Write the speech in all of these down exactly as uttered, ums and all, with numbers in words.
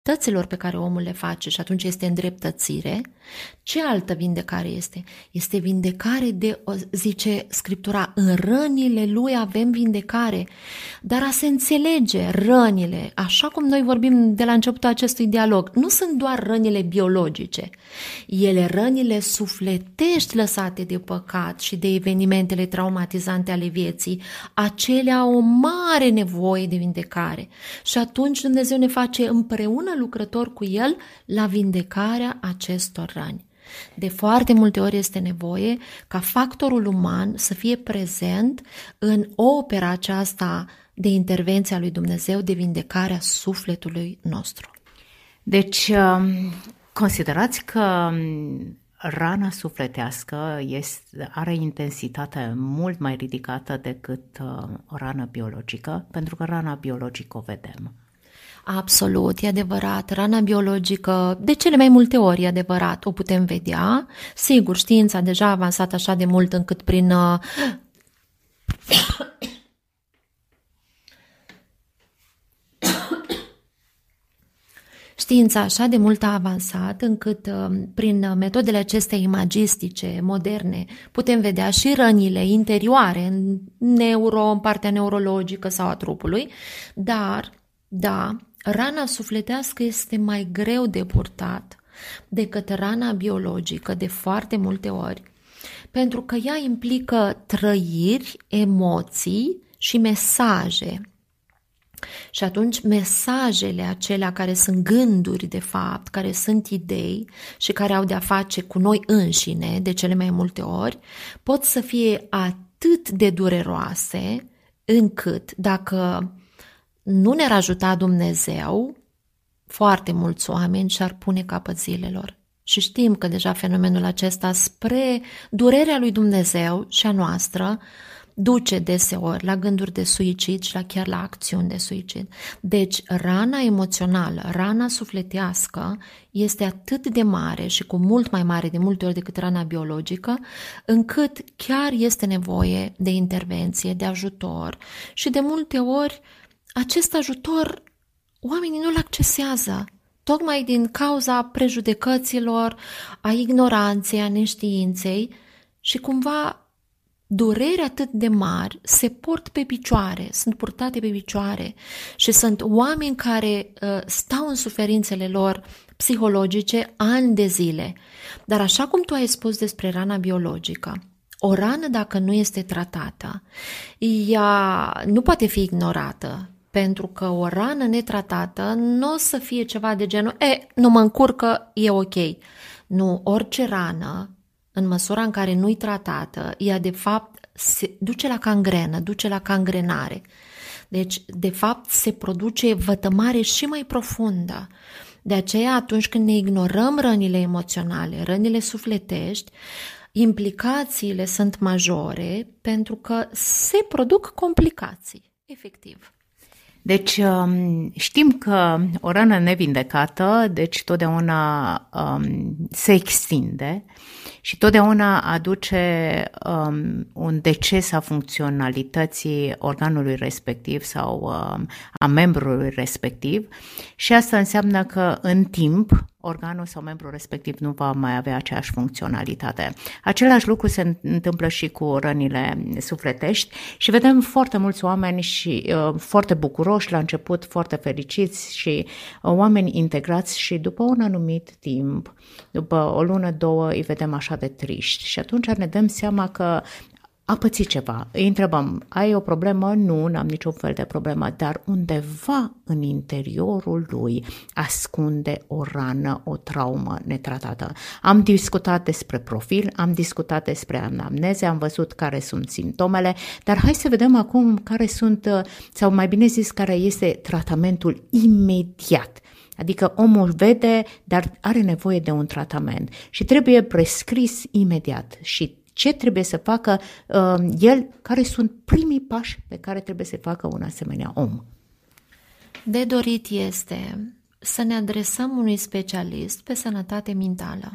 tăților pe care omul le face și atunci este îndreptățire. Ce altă vindecare este? Este vindecare de, zice Scriptura, în rănile lui avem vindecare, dar a se înțelege rănile, așa cum noi vorbim de la începutul acestui dialog, nu sunt doar rănile biologice, ele rănile sufletești lăsate de păcat și de evenimentele traumatizante ale vieții, acelea au o mare nevoie de vindecare și atunci Dumnezeu ne face împreună lucrător cu El la vindecarea acestor răni. De foarte multe ori este nevoie ca factorul uman să fie prezent în opera aceasta de intervenție a lui Dumnezeu de vindecarea sufletului nostru. Deci, considerați că rana sufletească este, are intensitate mult mai ridicată decât o rană biologică, pentru că rana biologică o vedem. Absolut, e adevărat. Rana biologică, de cele mai multe ori e adevărat, o putem vedea. Sigur, știința deja a avansat așa de mult încât prin... Știința așa de mult a avansat încât prin metodele acestea imagistice, moderne, putem vedea și rănile interioare, în neuro, în partea neurologică sau a trupului, dar, da, rana sufletească este mai greu de purtat decât rana biologică de foarte multe ori, pentru că ea implică trăiri, emoții și mesaje. Și atunci mesajele acelea care sunt gânduri de fapt, care sunt idei și care au de-a face cu noi înșine de cele mai multe ori, pot să fie atât de dureroase încât dacă nu ne-ar ajuta Dumnezeu, foarte mulți oameni și-ar pune capăt zilelor. Și știm că deja fenomenul acesta spre durerea lui Dumnezeu și a noastră duce deseori la gânduri de suicid și la chiar la acțiuni de suicid. Deci rana emoțională, rana sufletească este atât de mare și cu mult mai mare de multe ori decât rana biologică, încât chiar este nevoie de intervenție, de ajutor și de multe ori acest ajutor oamenii nu-l accesează, tocmai din cauza prejudecăților, a ignoranței, a neștiinței și cumva dureri atât de mari se port pe picioare, sunt purtate pe picioare și sunt oameni care uh, stau în suferințele lor psihologice ani de zile. Dar așa cum tu ai spus despre rana biologică, o rană dacă nu este tratată, ea nu poate fi ignorată, pentru că o rană netratată nu o să fie ceva de genul, e, nu mă încurcă, e ok. Nu, orice rană, în măsura în care nu-i tratată, ea de fapt se duce la cangrenă, duce la cangrenare. Deci, de fapt, se produce vătămare și mai profundă. De aceea, atunci când ne ignorăm rănile emoționale, rănile sufletești, implicațiile sunt majore pentru că se produc complicații, efectiv. Deci știm că o rană nevindecată, deci totdeauna um, se extinde și totdeauna aduce um, un deces a funcționalității organului respectiv sau um, a membrului respectiv și asta înseamnă că în timp organul sau membrul respectiv nu va mai avea aceeași funcționalitate. Același lucru se întâmplă și cu rănile sufletești și vedem foarte mulți oameni și uh, foarte bucuroși la început, foarte fericiți și uh, oameni integrați și după un anumit timp, după o lună, două, îi vedem așa de triști și atunci ne dăm seama că a pățit ceva. Îi întrebăm, ai o problemă? Nu, n-am niciun fel de problemă, dar undeva în interiorul lui ascunde o rană, o traumă netratată. Am discutat despre profil, am discutat despre anamneze, am văzut care sunt simptomele, dar hai să vedem acum care sunt, sau mai bine zis, care este tratamentul imediat. Adică omul vede, dar are nevoie de un tratament și trebuie prescris imediat și ce trebuie să facă uh, el, care sunt primii pași pe care trebuie să facă un asemenea om. De dorit este să ne adresăm unui specialist pe sănătate mentală.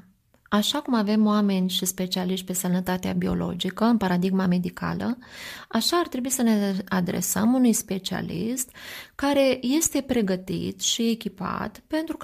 Așa cum avem oameni și specialiști pe sănătatea biologică în paradigma medicală, așa ar trebui să ne adresăm unui specialist care este pregătit și echipat pentru